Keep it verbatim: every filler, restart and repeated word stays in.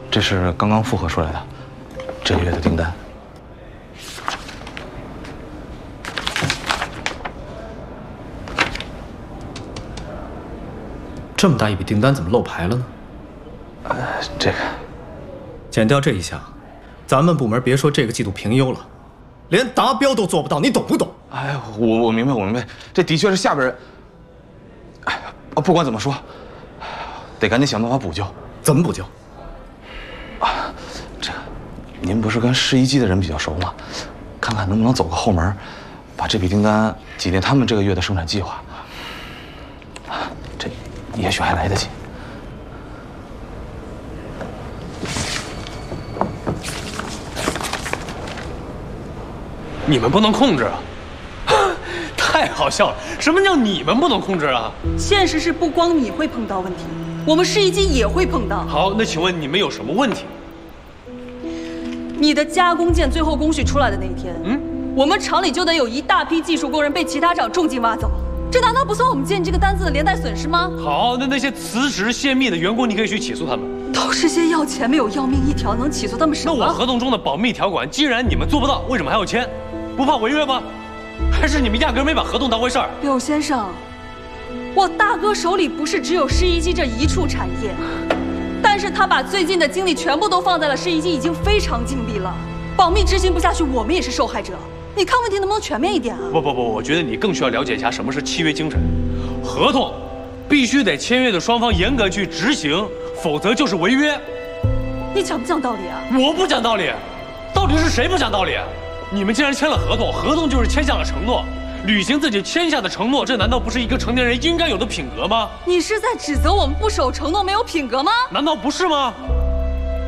这是刚刚复核出来的这个月的订单。 这么大一笔订单怎么漏牌了呢？ 呃，这个减掉这一项，咱们部门别说这个季度评优了，连达标都做不到，你懂不懂？ 哎，我我明白，我明白，这的确是下边人。哎，不管怎么说，得赶紧想办法补救。 怎么补救？ 啊，这个，您不是跟市一机的人比较熟吗？看看能不能走个后门，把这笔订单挤进他们这个月的生产计划。啊，这也许还来得及。 你们不能控制啊！太好笑了！什么叫你们不能控制啊？ 现实是不光你会碰到问题，我们市一机也会碰到。 好，那请问你们有什么问题？ 你的加工件最后工序出来的那一天，嗯，我们厂里就得有一大批技术工人被其他厂重金挖走，这难道不算我们建这个单子的连带损失吗？ 好，那那些辞职泄密的员工，你可以去起诉他们。 都是些要钱没有要命一条，能起诉他们什么？ 那我合同中的保密条款，既然你们做不到，为什么还要签？不怕违约吗？还是你们压根没把合同当回事儿？ 柳先生，我大哥手里不是只有市一机这一处产业，但是他把最近的精力全部都放在了市一机，已经非常尽力了。保密执行不下去，我们也是受害者。你看问题能不能全面一点啊？ 不不不，我觉得你更需要了解一下什么是契约精神，合同必须得签约的双方严格去执行，否则就是违约。 你讲不讲道理啊？ 我不讲道理，到底是谁不讲道理？你们既然签了合同，合同就是签下了承诺，履行自己签下的承诺，这难道不是一个成年人应该有的品格吗？ 你是在指责我们不守承诺、没有品格吗？ 难道不是吗？